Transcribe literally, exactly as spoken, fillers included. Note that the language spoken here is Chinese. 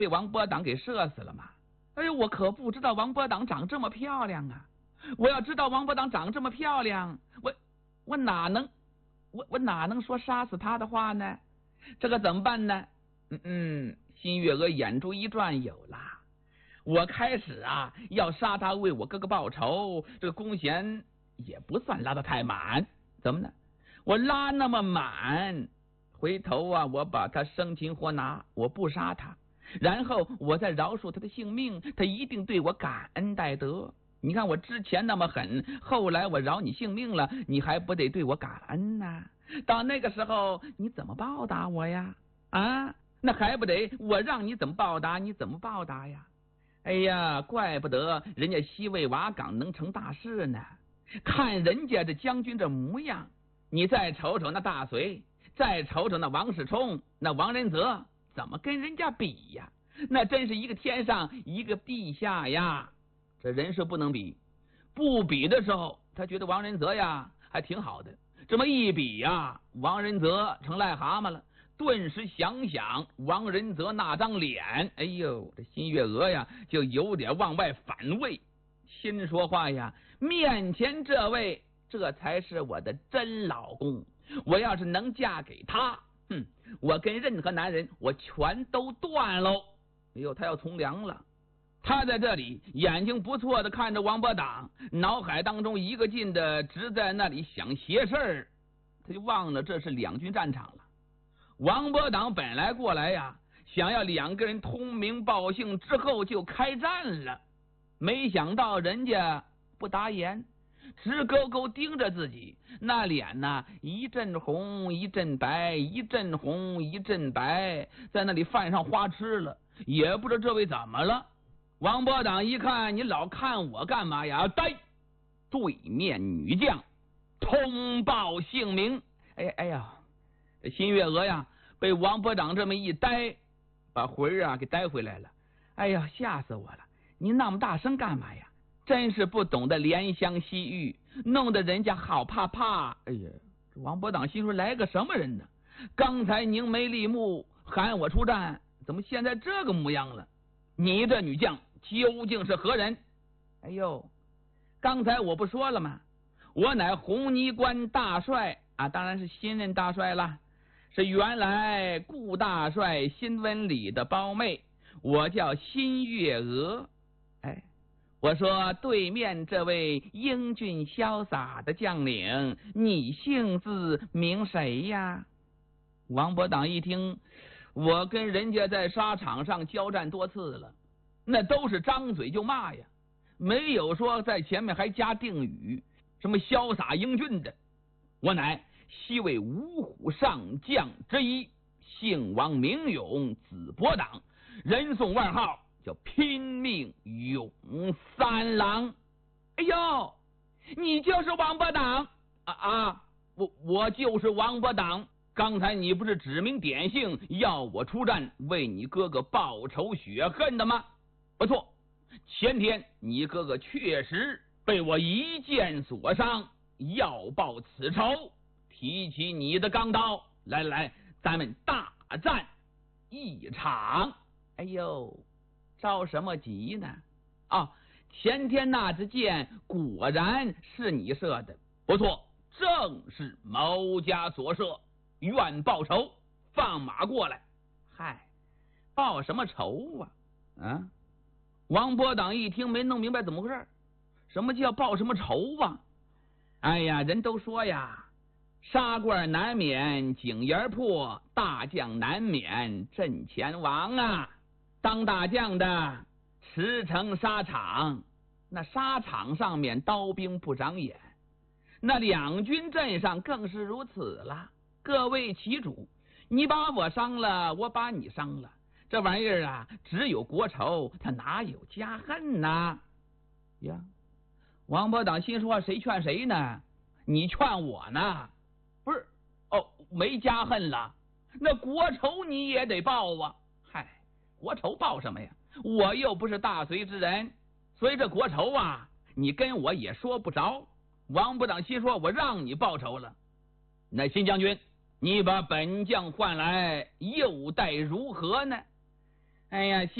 被王伯党给射死了吗？哎呦，我可不知道王伯党长这么漂亮啊！我要知道王伯党长这么漂亮，我我哪能我我哪能说杀死他的话呢？这个怎么办呢？嗯嗯，新月娥眼珠一转，有了。我开始啊要杀他为我哥哥报仇，这个弓弦也不算拉得太满。怎么呢？我拉那么满，回头啊我把他生擒活拿，我不杀他，然后我再饶恕他的性命，他一定对我感恩戴德。你看我之前那么狠，后来我饶你性命了，你还不得对我感恩呢？到那个时候你怎么报答我呀？啊，那还不得我让你怎么报答你怎么报答呀？哎呀，怪不得人家西魏瓦岗能成大事呢。看人家这将军这模样，你再瞅瞅那大隋，再瞅瞅那王世充，那王仁泽，怎么跟人家比呀？那真是一个天上一个地下呀，这人是不能比。不比的时候他觉得王仁泽呀还挺好的，这么一比呀，王仁泽成癞蛤蟆了。顿时想想王仁泽那张脸，哎呦，这新月娥呀就有点往外反胃，心说话呀，面前这位这才是我的真老公，我要是能嫁给他，哼，我跟任何男人我全都断喽。哎呦，他要从良了。他在这里眼睛不错的看着王伯党，脑海当中一个劲的只在那里想邪事儿，他就忘了这是两军战场了。王伯党本来过来呀，想要两个人通名报姓之后就开战了，没想到人家不答言，直勾勾盯着自己，那脸呢一阵红一阵白，一阵红一阵白，在那里犯上花痴了，也不知道这位怎么了。王伯党一看，你老看我干嘛呀？呆！对面女将通报姓名。哎哎呀，这新月娥呀被王伯党这么一呆，把魂儿啊给带回来了。哎呀，吓死我了！你那么大声干嘛呀？真是不懂得怜香惜玉，弄得人家好怕怕。哎呀，这王伯党心说来个什么人呢？刚才凝眉立目喊我出战，怎么现在这个模样了？你这女将究竟是何人？哎呦，刚才我不说了吗？我乃红泥关大帅啊，当然是新任大帅了，是原来顾大帅新闻里的胞妹，我叫新月娥。哎，我说对面这位英俊潇洒的将领，你姓字名谁呀？王伯党一听，我跟人家在沙场上交战多次了，那都是张嘴就骂呀，没有说在前面还加定语，什么潇洒英俊的。我乃西魏五虎上将之一，姓王名勇，字伯党，人送外号叫拼命勇三郎。哎呦，你就是王伯党啊啊！我我就是王伯党。刚才你不是指名点姓要我出战为你哥哥报仇雪恨的吗？不错，前天你哥哥确实被我一箭所伤，要报此仇。提起你的钢刀来，来，咱们大战一场。哎呦，着什么急呢？啊，前天那支箭果然是你射的，不错，正是某家所射，愿报仇，放马过来。嗨，报什么仇啊？啊！王伯党一听没弄明白怎么回事，什么叫报什么仇啊？哎呀，人都说呀，杀官难免井沿破，大将难免阵前亡啊。当大将的驰骋沙场，那沙场上面刀兵不长眼，那两军阵上更是如此了。各为其主，你把我伤了，我把你伤了，这玩意儿啊，只有国仇，他哪有家恨呢？呀，王伯党心说谁劝谁呢？你劝我呢？不是哦，没家恨了，那国仇你也得报啊。嗨，国仇报什么呀？我又不是大隋之人，所以这国仇啊，你跟我也说不着。王伯党心说我让你报仇了，那新将军，你把本将唤来，又待如何呢？ 哎呀。